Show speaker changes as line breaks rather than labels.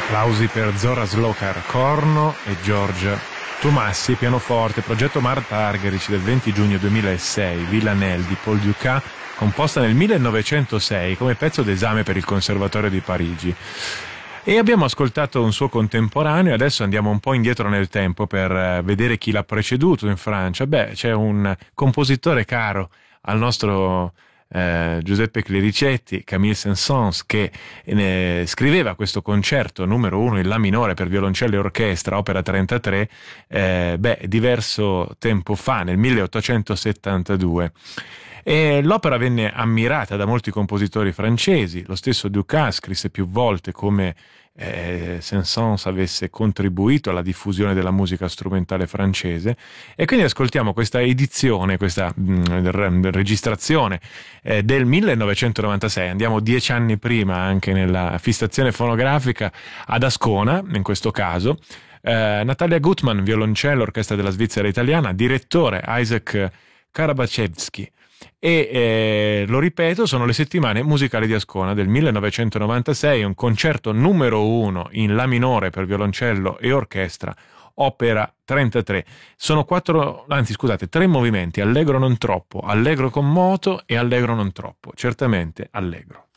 Applausi per Zora Slokar, corno e Giorgia Tomassi, pianoforte, progetto Marta Argerich del 20 giugno 2006, Villanelle di Paul Dukas, composta nel 1906 come pezzo d'esame per il Conservatorio di Parigi. E abbiamo ascoltato un suo contemporaneo e adesso andiamo un po' indietro nel tempo per vedere chi l'ha preceduto in Francia. C'è un compositore caro al nostro Giuseppe Clericetti, Camille Saint-Saëns, che scriveva questo concerto numero 1 in La minore per violoncello e orchestra, opera 33, diverso tempo fa, nel 1872. E l'opera venne ammirata da molti compositori francesi. Lo stesso Dukas scrisse più volte come Saint-Saëns avesse contribuito alla diffusione della musica strumentale francese, e quindi ascoltiamo questa edizione, questa registrazione del 1996. Andiamo 10 anni prima, anche nella fissazione fonografica, ad Ascona in questo caso. Natalia Gutmann, violoncello, orchestra della Svizzera Italiana, direttore Isaac Karabachevsky. E lo ripeto, sono le settimane musicali di Ascona del 1996, un concerto numero 1 in La minore per violoncello e orchestra, opera 33. Sono tre movimenti: allegro non troppo, allegro con moto e allegro non troppo, certamente allegro.